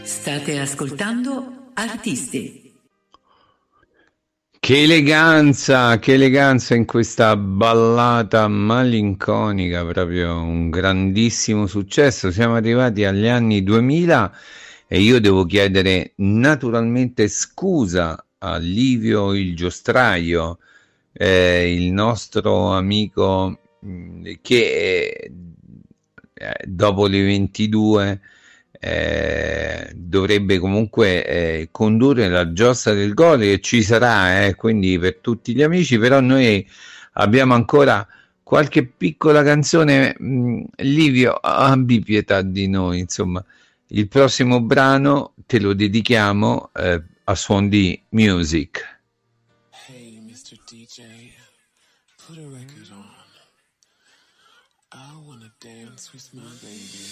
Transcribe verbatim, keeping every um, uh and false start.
State ascoltando Artisti. Che eleganza, che eleganza in questa ballata malinconica, proprio un grandissimo successo. Siamo arrivati agli anni duemila e io devo chiedere naturalmente scusa a Livio il Giostraio, eh, il nostro amico mh, che eh, dopo le ventidue eh, dovrebbe comunque eh, condurre la giostra del gol, e ci sarà, eh, quindi per tutti gli amici, però noi abbiamo ancora qualche piccola canzone. mh, Livio, abbi pietà di noi, insomma. Il prossimo brano te lo dedichiamo eh, a suon di music. Hey, mister D J, put a record on. I wanna dance with my baby.